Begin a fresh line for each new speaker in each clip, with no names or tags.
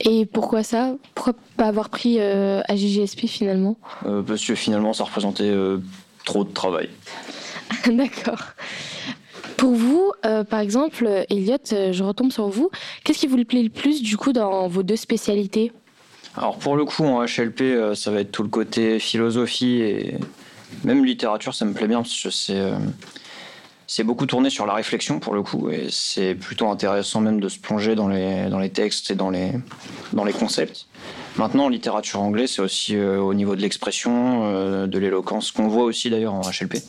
Et pourquoi ça? Pourquoi pas avoir pris AGGSP finalement?
Parce que finalement, ça représentait trop de travail.
D'accord. Pour vous, par exemple, Elliot, je retombe sur vous. Qu'est-ce qui vous plaît le plus du coup dans vos 2 spécialités?
Alors pour le coup, en HLP, ça va être tout le côté philosophie et même littérature, ça me plaît bien parce que c'est beaucoup tourné sur la réflexion pour le coup et c'est plutôt intéressant même de se plonger dans les textes et dans les concepts. Maintenant, en littérature anglaise, c'est aussi au niveau de l'expression, de l'éloquence, qu'on voit aussi d'ailleurs en HLP.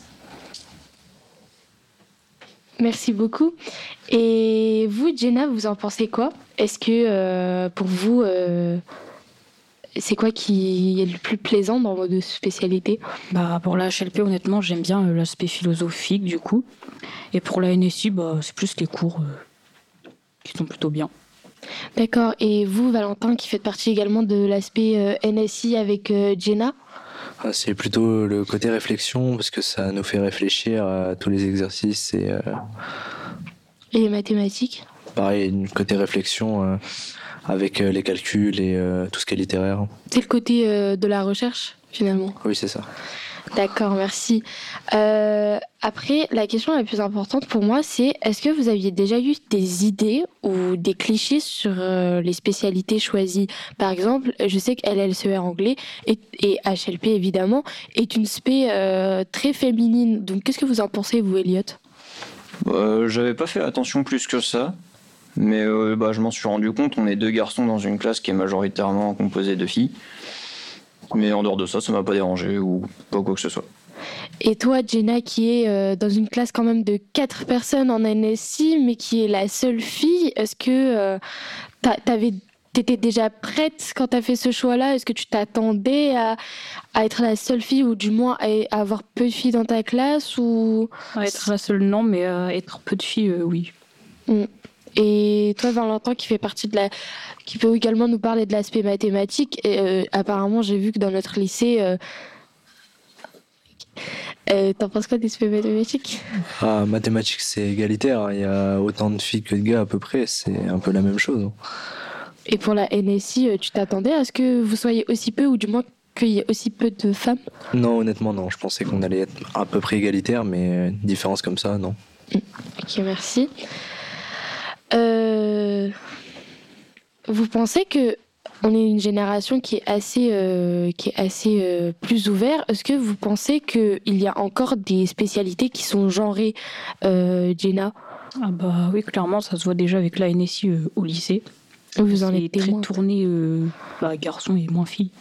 Merci beaucoup. Et vous, Jenna, vous en pensez quoi? Est-ce que pour vous, c'est quoi qui est le plus plaisant dans vos 2 spécialités?
Pour la HLP, honnêtement, j'aime bien l'aspect philosophique du coup. Et pour la NSI, c'est plus les cours qui sont plutôt bien.
D'accord. Et vous, Valentin, qui faites partie également de l'aspect NSI avec Jenna?
C'est plutôt le côté réflexion, parce que ça nous fait réfléchir à tous les exercices et
les mathématiques?
pareil, le côté réflexion avec les calculs et tout ce qui est littéraire.
C'est le côté de la recherche, finalement.
Oui, c'est ça.
D'accord, merci. Après, la question la plus importante pour moi, c'est est-ce que vous aviez déjà eu des idées ou des clichés sur les spécialités choisies? Par exemple, je sais que LLCR anglais et HLP, évidemment, est une spé très féminine. Donc, qu'est-ce que vous en pensez, vous, Elliot?
J'avais pas fait attention plus que ça, mais je m'en suis rendu compte. On est 2 garçons dans une classe qui est majoritairement composée de filles. Mais en dehors de ça m'a pas dérangé ou pas quoi que ce soit.
Et toi, Jenna, qui est dans une classe quand même de 4 personnes en NSI, mais qui est la seule fille, est-ce que t'étais déjà prête quand t'as fait ce choix-là? Est-ce que tu t'attendais à être la seule fille ou du moins à avoir peu de filles dans ta classe ou...
Être la seule, non, mais être peu de filles, oui.
Et toi, Valentin, qui peut également nous parler de l'aspect mathématique, apparemment, j'ai vu que dans notre lycée, t'en penses quoi des aspects mathématiques?
Mathématiques, c'est égalitaire, hein. Il y a autant de filles que de gars à peu près, c'est un peu la même chose.
Et pour la NSI, tu t'attendais à ce que vous soyez aussi peu, ou du moins qu'il y ait aussi peu de femmes?
Non, honnêtement, non. Je pensais qu'on allait être à peu près égalitaire, mais différence comme ça, non.
Ok, merci. Vous pensez que on est une génération qui est assez plus ouverte. Est-ce que vous pensez qu'il y a encore des spécialités qui sont genrées, Jenna?
Oui, clairement, ça se voit déjà avec la NSI au lycée.
Vous en êtes
très
témoin.
tourné garçons et moins filles.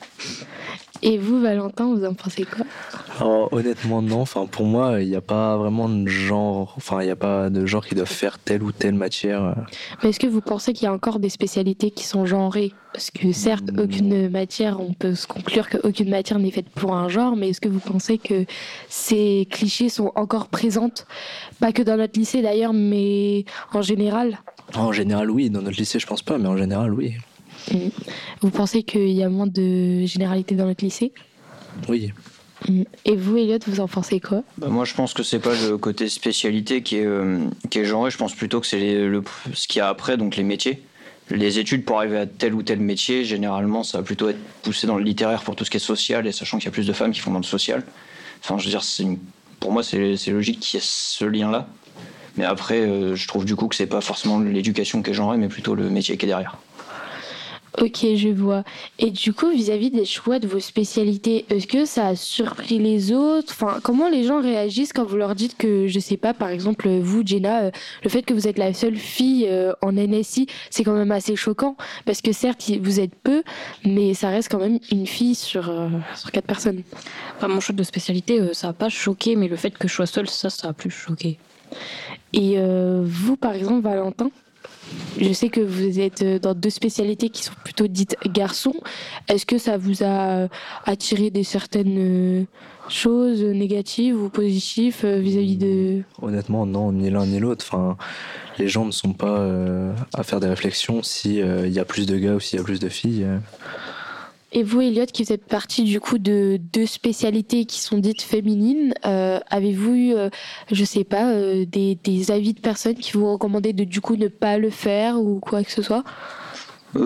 Et vous, Valentin, vous en pensez quoi?
Alors, honnêtement, non. Enfin, pour moi, il n'y a pas vraiment de genre. Enfin, il n'y a pas de genre qui doivent faire telle ou telle matière.
Mais est-ce que vous pensez qu'il y a encore des spécialités qui sont genrées? Parce que certes, aucune matière, on peut se conclure qu'aucune matière n'est faite pour un genre, mais est-ce que vous pensez que ces clichés sont encore présentes? Pas que dans notre lycée d'ailleurs, mais en général?
En général, oui. Dans notre lycée, je pense pas, mais en général, oui.
Vous pensez qu'il y a moins de généralité dans notre lycée?
Oui.
Et vous, Elliot, vous en pensez quoi?
Moi, je pense que c'est pas le côté spécialité qui est genré. Je pense plutôt que c'est ce qu'il y a après, donc les métiers. Les études pour arriver à tel ou tel métier, généralement, ça va plutôt être poussé dans le littéraire pour tout ce qui est social, et sachant qu'il y a plus de femmes qui font dans le social. Enfin, je veux dire, pour moi, c'est logique qu'il y ait ce lien-là. Mais après, je trouve du coup que c'est pas forcément l'éducation qui est genrée, mais plutôt le métier qui est derrière.
Ok, je vois. Et du coup, vis-à-vis des choix de vos spécialités, est-ce que ça a surpris les autres? Enfin, comment les gens réagissent quand vous leur dites que, je sais pas, par exemple, vous, Jenna, le fait que vous êtes la seule fille en NSI, c'est quand même assez choquant. Parce que certes, vous êtes peu, mais ça reste quand même une fille sur 4 personnes.
Mon choix de spécialité, ça n'a pas choqué, mais le fait que je sois seule, ça a plus choqué.
Et vous, par exemple, Valentin, je sais que vous êtes dans 2 spécialités qui sont plutôt dites garçons. Est-ce que ça vous a attiré des certaines choses négatives ou positives vis-à-vis de...
Honnêtement, non, ni l'un ni l'autre. Enfin, les gens ne sont pas à faire des réflexions s'il y a plus de gars ou s'il y a plus de filles.
Et vous, Elliot, qui faites partie du coup de 2 spécialités qui sont dites féminines, avez-vous eu, je sais pas, des avis de personnes qui vous recommandaient de du coup ne pas le faire ou quoi que ce soit?